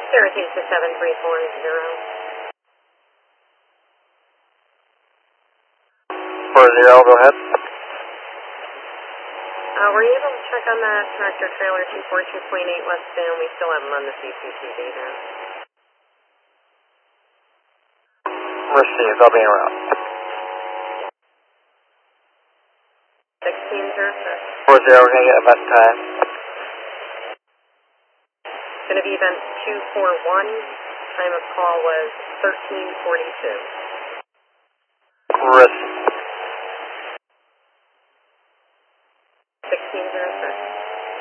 Syracuse to 73440. 40, go ahead. Were you able to check on that tractor trailer 242.8 westbound? We still have them on the CCTV there. Received, I'll be around. 1606. 40, we're going to get event time. It's going to be event 241. Time of call was 1342. Received.